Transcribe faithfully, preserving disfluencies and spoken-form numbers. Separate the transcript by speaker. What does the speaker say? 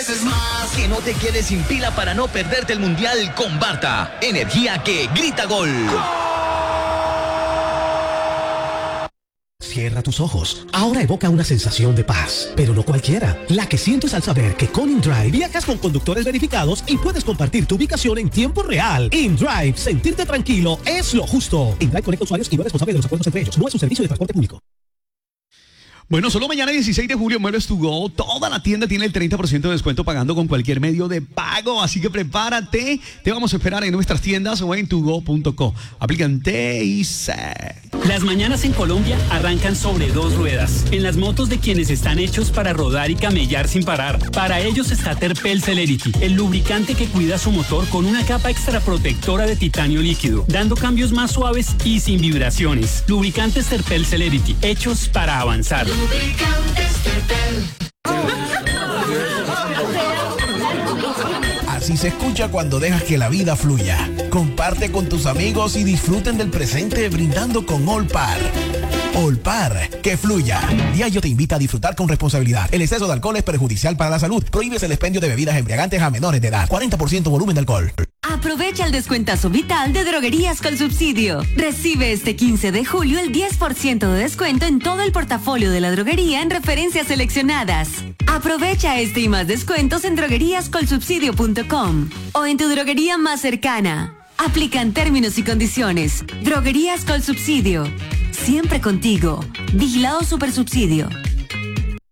Speaker 1: veces más.
Speaker 2: Que no te quedes sin pila para no perderte el Mundial con Barta. Energía que grita gol.
Speaker 3: Cierra tus ojos. Ahora evoca una sensación de paz, pero no cualquiera. La que sientes al saber que con InDrive viajas con conductores verificados y puedes compartir tu ubicación en tiempo real. InDrive, sentirte tranquilo es lo justo. InDrive conecta usuarios y no es responsable de los acuerdos entre ellos. No es un servicio de transporte público.
Speaker 4: Bueno, solo mañana dieciséis de julio Muebles to Go. Toda la tienda tiene el treinta por ciento de descuento pagando con cualquier medio de pago. Así que prepárate. Te vamos a esperar en nuestras tiendas o en tugo punto co. Aplican T y C.
Speaker 5: Las mañanas en Colombia arrancan sobre dos ruedas. En las motos de quienes están hechos para rodar y camellar sin parar. Para ellos está Terpel Celerity, el lubricante que cuida su motor con una capa extra protectora de titanio líquido, dando cambios más suaves y sin vibraciones. Lubricantes Terpel Celerity, hechos para avanzar.
Speaker 6: Así se escucha cuando dejas que la vida fluya. Comparte con tus amigos y disfruten del presente brindando con Olpar. Olpar, que fluya. Diageo te invita a disfrutar con responsabilidad. El exceso de alcohol es perjudicial para la salud. Prohíbes el expendio de bebidas embriagantes a menores de edad. cuarenta por ciento volumen de alcohol.
Speaker 7: Aprovecha el descuentazo vital de Droguerías con Subsidio. Recibe este quince de julio el diez por ciento de descuento en todo el portafolio de la droguería en referencias seleccionadas. Aprovecha este y más descuentos en droguerías col subsidio punto com o en tu droguería más cercana. Aplican términos y condiciones. Droguerías con Subsidio. Siempre contigo. Vigilado Supersubsidio.